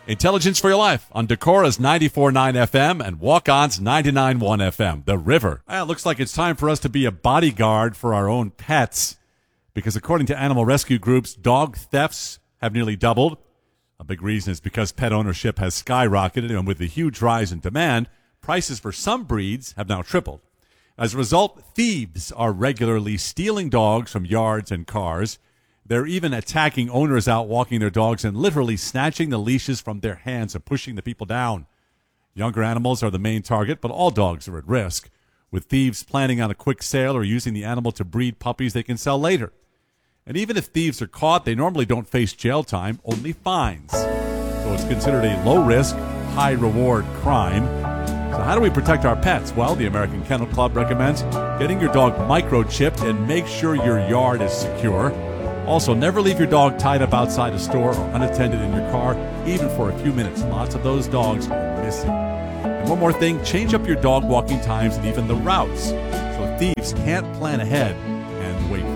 Intelligence for Your Life on Decora's 94.9 FM and Walk-On's 99.1 FM. The River. It looks like it's time for us to be a bodyguard for our own pets because according to animal rescue groups, dog thefts have nearly doubled. A big reason is because pet ownership has skyrocketed, and with the huge rise in demand, prices for some breeds have now tripled. As a result, thieves are regularly stealing dogs from yards and cars. They're even attacking owners out walking their dogs and literally snatching the leashes from their hands and pushing the people down. Younger animals are the main target, but all dogs are at risk, with thieves planning on a quick sale or using the animal to breed puppies they can sell later. And even if thieves are caught, they normally don't face jail time, only fines. So it's considered a low-risk, high-reward crime. So how do we protect our pets? Well, the American Kennel Club recommends getting your dog microchipped and make sure your yard is secure. Also, never leave your dog tied up outside a store or unattended in your car, even for a few minutes. Lots of those dogs are missing. And one more thing, change up your dog walking times and even the routes, so thieves can't plan ahead and wait